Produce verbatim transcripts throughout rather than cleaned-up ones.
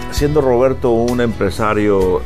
siendo Roberto un empresario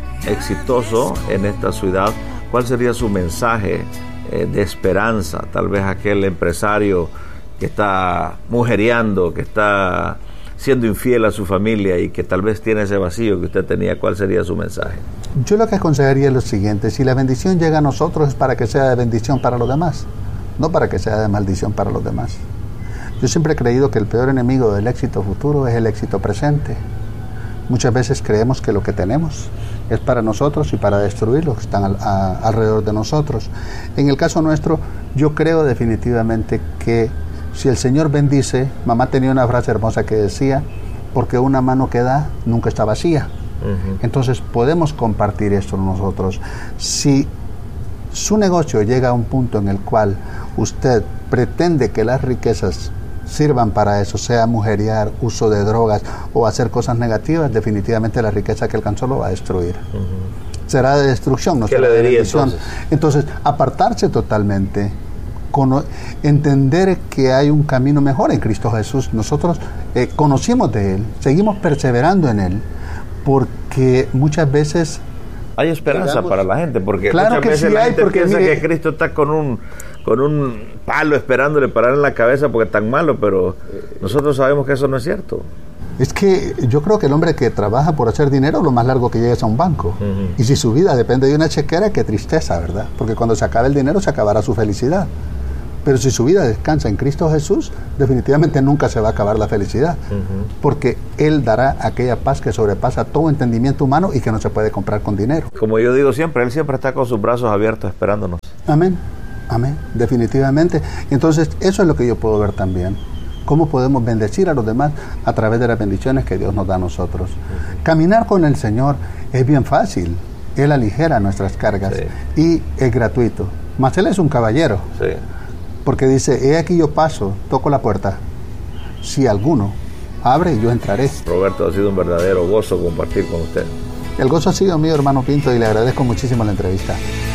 exitoso en esta ciudad, ¿cuál sería su mensaje eh, de esperanza? Tal vez aquel empresario que está mujereando, que está siendo infiel a su familia y que tal vez tiene ese vacío que usted tenía, ¿cuál sería su mensaje? Yo lo que aconsejaría es lo siguiente: si la bendición llega a nosotros es para que sea de bendición para los demás, no para que sea de maldición para los demás. Yo siempre he creído que el peor enemigo del éxito futuro es el éxito presente. Muchas veces creemos que lo que tenemos es para nosotros y para destruir los que están al, a, alrededor de nosotros. En el caso nuestro, yo creo definitivamente que si el Señor bendice, mamá tenía una frase hermosa que decía, porque una mano que da nunca está vacía. Uh-huh. Entonces podemos compartir esto nosotros. Si su negocio llega a un punto en el cual usted pretende que las riquezas sirvan para eso, sea mujerear, uso de drogas o hacer cosas negativas, definitivamente la riqueza que alcanzó lo va a destruir. Uh-huh. Será de destrucción, no será de bendición. Entonces? entonces, apartarse totalmente, Cono- entender que hay un camino mejor en Cristo Jesús. Nosotros eh, conocimos de Él, seguimos perseverando en Él, porque muchas veces hay esperanza digamos, para la gente, porque claro muchas que veces sí la hay, gente porque piensa mire, que Cristo está con un con un palo esperándole parar en la cabeza porque es tan malo, pero nosotros sabemos que eso no es cierto. Es que yo creo que el hombre que trabaja por hacer dinero, lo más largo que llega es a un banco. Uh-huh. Y si su vida depende de una chequera, qué tristeza, ¿verdad? Porque cuando se acabe el dinero, se acabará su felicidad. Pero si su vida descansa en Cristo Jesús, definitivamente nunca se va a acabar la felicidad. Uh-huh. Porque Él dará aquella paz que sobrepasa todo entendimiento humano y que no se puede comprar con dinero. Como yo digo siempre, Él siempre está con sus brazos abiertos esperándonos. Amén, amén, definitivamente. Entonces, eso es lo que yo puedo ver también. Cómo podemos bendecir a los demás a través de las bendiciones que Dios nos da a nosotros. Uh-huh. Caminar con el Señor es bien fácil. Él aligera nuestras cargas, sí, y es gratuito. Mas Él es un caballero. Sí. Porque dice, he aquí yo paso, toco la puerta. Si alguno abre, yo entraré. Roberto, ha sido un verdadero gozo compartir con usted. El gozo ha sido mío, hermano Pinto, y le agradezco muchísimo la entrevista.